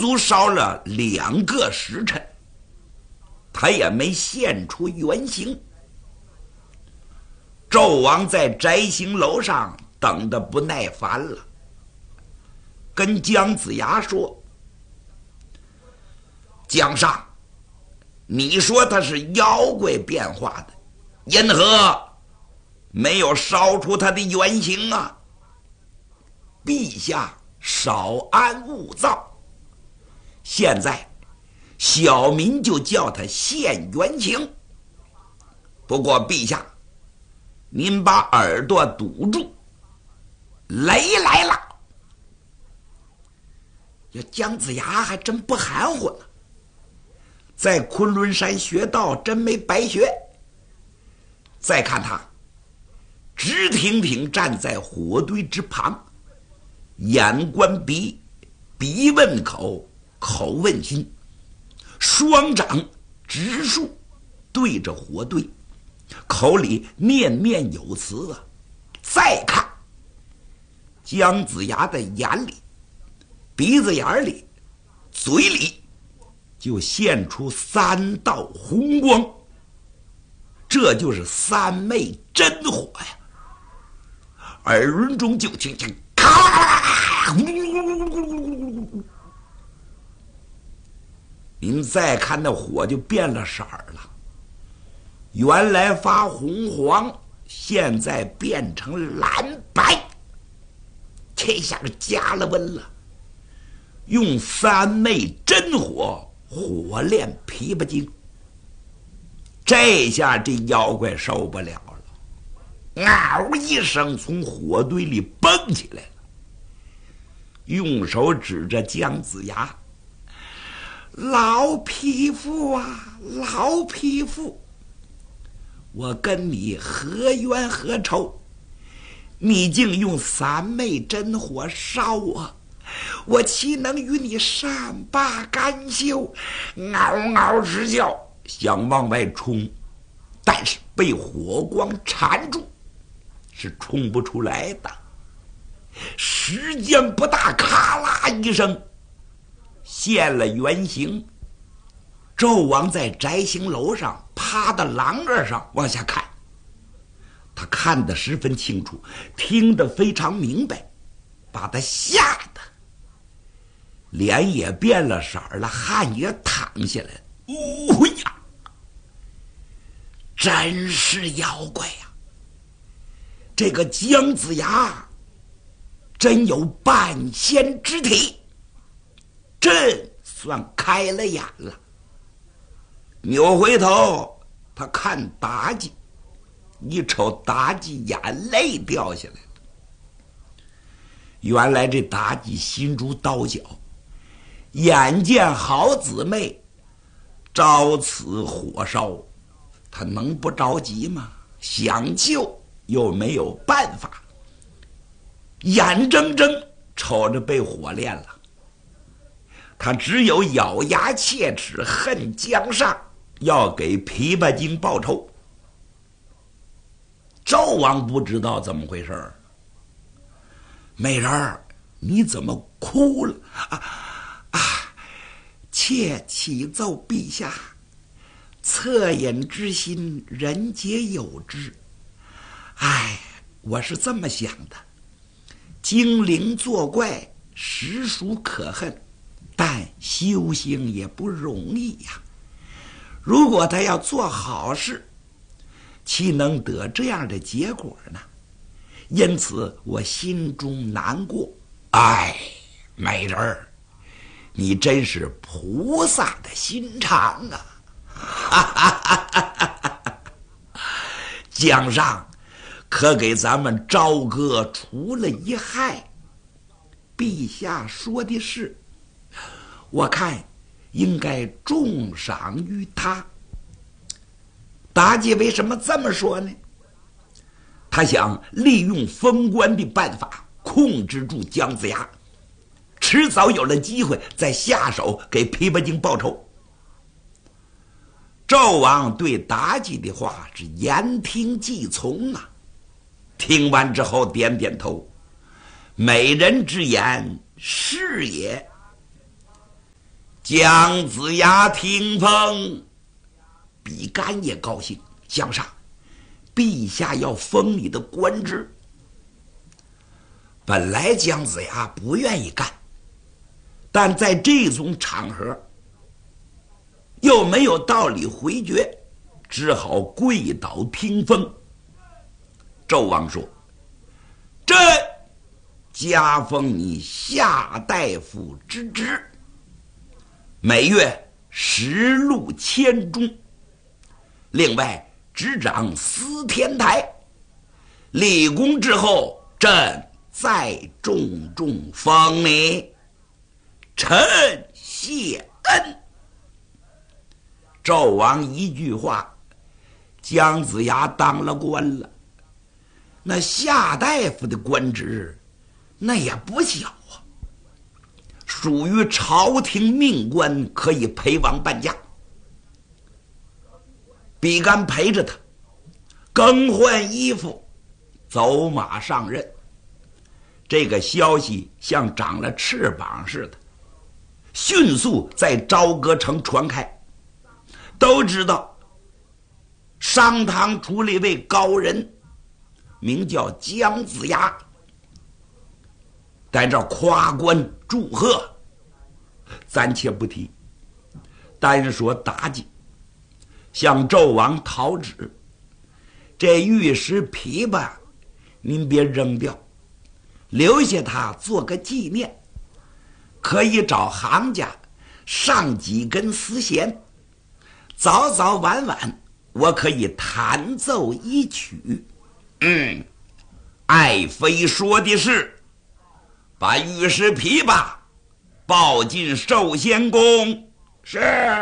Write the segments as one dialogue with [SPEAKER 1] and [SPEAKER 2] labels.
[SPEAKER 1] 足烧了2个时辰，他也没现出原形。纣王在摘星楼上等得不耐烦了，跟姜子牙说：“姜尚，你说他是妖怪变化的，因何没有烧出他的原形啊？陛下少安勿躁，现在小民就叫他现原形。不过陛下，您把耳朵堵住，雷来了。”这姜子牙还真不含糊呢，在昆仑山学道真没白学。再看他直挺挺站在火堆之旁，眼观鼻，鼻问口，口问心，双掌直竖对着火堆，口里念念有词啊。再看姜子牙的眼里、鼻子眼里、嘴里就现出3道红光，这就是3昧真火呀！耳轮中就听见咔，您再看那火就变了色儿了，原来发红黄，现在变成蓝白，这下加了温了。用3昧真火火炼琵琶精，这下这妖怪受不了了，嗷一声从火堆里蹦起来了，用手指着姜子牙：“老匹夫啊，老匹夫，我跟你何冤何仇？你竟用3昧真火烧我，我岂能与你善罢甘休？”嗷嗷直叫，想往外冲，但是被火光缠住，是冲不出来的。时间不大，咔啦一声现了原形。纣王在摘星楼上趴到廊儿上往下看，他看得十分清楚，听得非常明白，把他吓得脸也变了色儿了，汗也淌下来了。哦呀，真是妖怪呀！这个姜子牙真有半仙之体，朕算开了眼了。扭回头，他看妲己，一瞅妲己眼泪掉下来了。原来这妲己心如刀绞，眼见好姊妹遭此火烧，他能不着急吗？想救又没有办法，眼睁睁瞅着被火炼了，他只有咬牙切齿，恨姜尚，要给琵琶精报仇。纣王不知道怎么回事，美人儿，你怎么哭了妾启奏陛下，恻隐之心，人皆有之。我是这么想的，精灵作怪实属可恨，但修行也不容易呀。如果他要做好事，岂能得这样的结果呢？因此我心中难过。美人儿，你真是菩萨的心肠啊！姜尚可给咱们朝歌除了一害。陛下说的是，我看应该重赏于他。妲己为什么这么说呢？他想利用封官的办法控制住姜子牙，迟早有了机会再下手给琵琶精报仇。纣王对妲己的话是言听计从啊，听完之后点点头，美人之言是也。 姜子牙听风，比干也高兴，想啥？陛下要封你的官职。本来姜子牙不愿意干，但在这种场合又没有道理回绝，只好跪倒听封。纣王说：“朕加封你夏大夫之职，每月食禄千钟，另外执掌司天台，立功之后，朕再重重封你。臣谢恩。”纣王一句话，姜子牙当了官了。那夏大夫的官职那也不小啊，属于朝廷命官，可以陪王伴驾。比干陪着他更换衣服，走马上任。这个消息像长了翅膀似的，迅速在朝歌城传开。都知道商汤出了一位高人，名叫姜子牙，在这夸官祝贺，暂且不提。但是说妲己向纣王讨旨，这玉石琵琶您别扔掉，留下它做个纪念，可以找行家上几根丝弦，早早晚晚我可以弹奏一曲。爱妃说的是，把玉石琵琶抱进寿仙宫。是。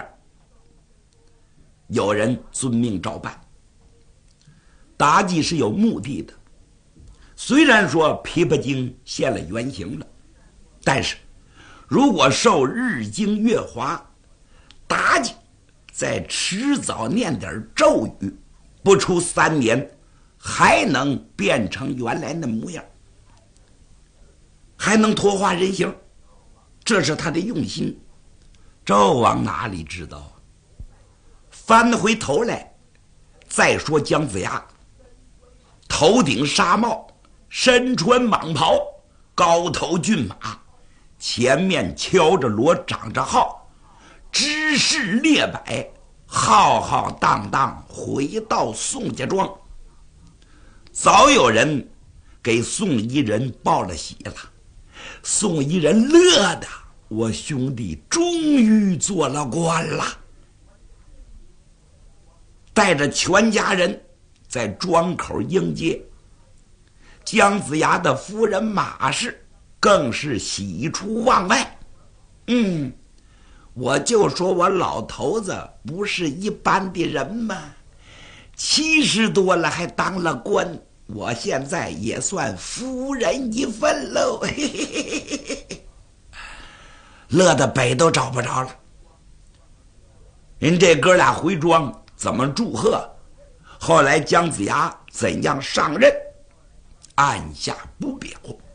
[SPEAKER 1] 有人遵命照办。妲己是有目的的，虽然说琵琶精现了原形了，但是如果受日精月华，妲己再迟早念点咒语，不出3年还能变成原来那模样，还能脱化人形，这是他的用心。纣王哪里知道啊？翻回头来再说姜子牙，头顶纱帽，身穿蟒袍，高头骏马，前面敲着锣，长着号，知识列摆，浩浩荡荡回到宋家庄。早有人给宋夷人报了喜了，宋夷人乐的，我兄弟终于做了官了。带着全家人在庄口迎接。姜子牙的夫人马氏更是喜出望外。我就说我老头子不是一般的人嘛，70多了还当了官，我现在也算夫人一份喽。乐得北都找不着了。人这哥俩回庄怎么祝贺，后来姜子牙怎样上任，按下不表。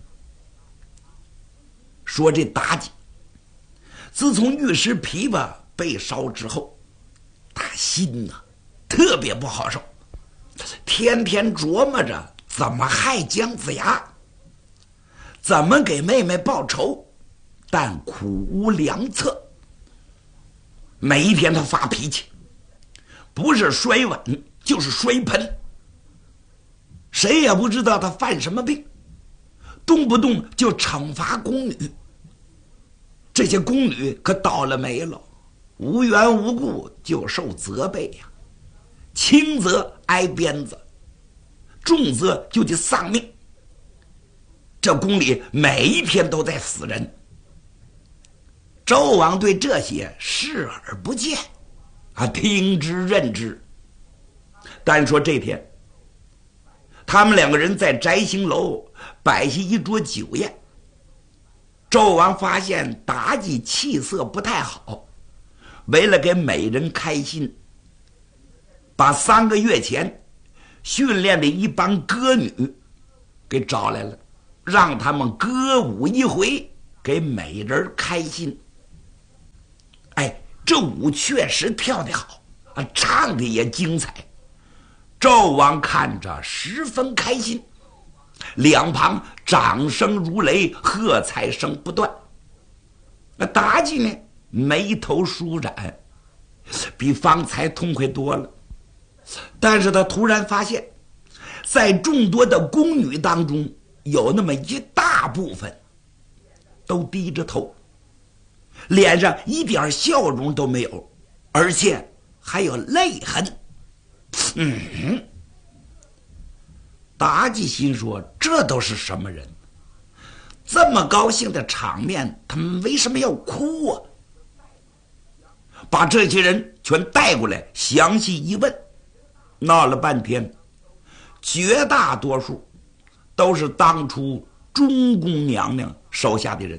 [SPEAKER 1] 说这妲己自从玉石琵琶被烧之后，他心特别不好受，天天琢磨着怎么害姜子牙，怎么给妹妹报仇，但苦无良策。每一天他发脾气，不是摔碗就是摔盆，谁也不知道他犯什么病，动不动就惩罚宫女。这些宫女可倒了霉了，无缘无故就受责备呀，轻则挨鞭子，重则就得丧命。这宫里每一天都在死人。纣王对这些视而不见听之任之。但说这天他们2个人在摘星楼摆下一桌酒宴，纣王发现妲己气色不太好，为了给美人开心，把3个月前训练的一帮歌女给找来了，让他们歌舞一回，给美人开心。 这舞确实跳得好啊，唱的也精彩。纣王看着十分开心，两旁掌声如雷，喝彩声不断。那妲己呢，眉头舒展，比方才痛快多了。但是他突然发现，在众多的宫女当中，有那么一大部分都低着头，脸上一点笑容都没有，而且还有泪痕。妲己心说，这都是什么人？这么高兴的场面，他们为什么要哭啊？把这些人全带过来，详细一问，闹了半天，绝大多数都是当初中宫娘娘手下的人。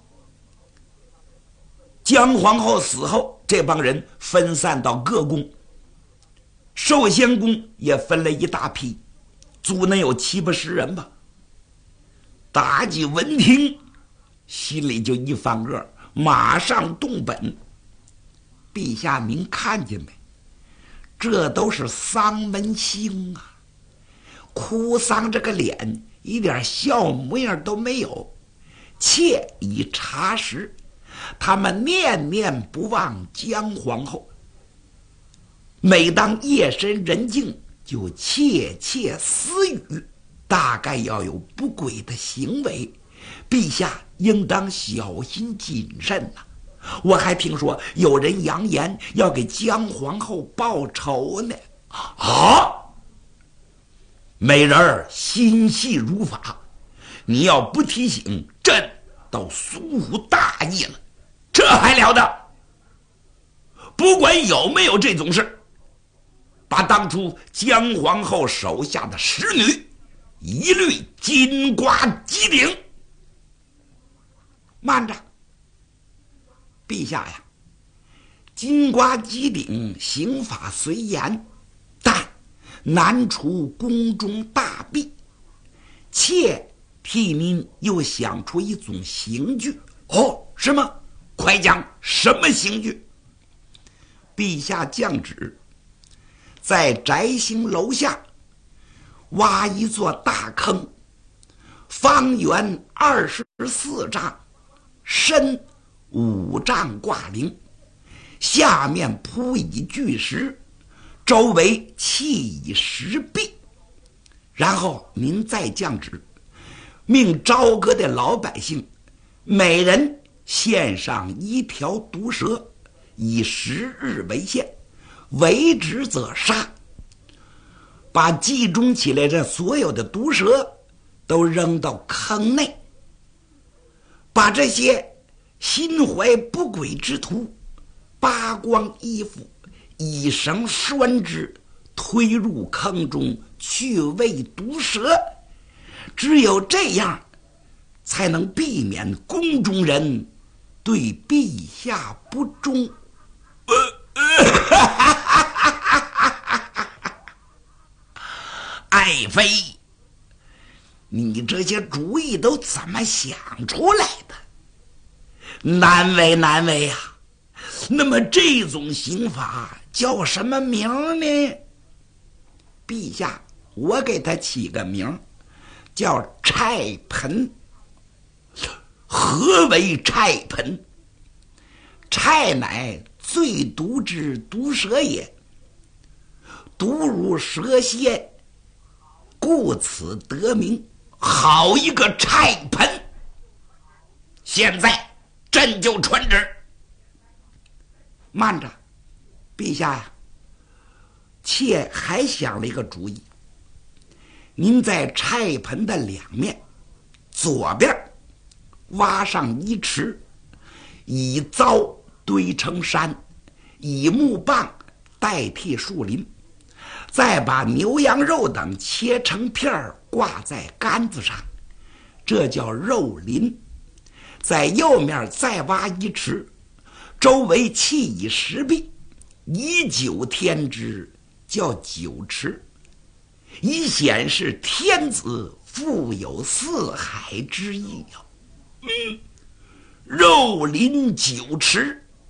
[SPEAKER 1] 姜皇后死后，这帮人分散到各宫，寿仙宫也分了一大批，足能有7、80人吧。妲己闻听，心里就一翻个，马上动本。陛下您看见没？这都是丧门星啊，哭丧这个脸一点笑模样都没有。妾已查实，他们念念不忘姜皇后，每当夜深人静就窃窃私语，大概要有不轨的行为，陛下应当小心谨慎呐。我还听说有人扬言要给姜皇后报仇呢。啊！美人儿心细如发，你要不提醒，朕倒疏忽大意了。这还了得！不管有没有这种事，把当初姜皇后手下的使女一律金瓜击顶。慢着，陛下呀，金瓜击顶刑法虽严，但难除宫中大弊。妾替您又想出一种刑具。哦，是吗？快讲，什么刑具？陛下降旨，在宅星楼下挖一座大坑，方圆24丈，深5丈挂零，下面铺以巨石，周围砌以石壁。然后您再降旨，命朝歌的老百姓每人献上1条毒蛇，以10日为限，违旨则杀。把集中起来这所有的毒蛇都扔到坑内，把这些心怀不轨之徒扒光衣服，以绳拴之，推入坑中去喂毒蛇。只有这样，才能避免宫中人对陛下不忠。爱妃，你这些主意都怎么想出来的？难为难为呀！那么这种刑法叫什么名呢？陛下，我给他起个名，叫拆盆。何为拆盆？拆乃最毒之毒蛇也，毒如蛇蝎，故此得名。好一个拆盆！现在朕就传旨。慢着，陛下呀，妾还想了一个主意。您在拆盆的两面，左边挖上1池，以糟堆成山，以木棒代替树林，再把牛羊肉等切成片挂在杆子上，这叫肉林。在右面再挖1池，周围砌以石壁，以酒添之，叫酒池，以显示天子富有四海之意。肉林酒池，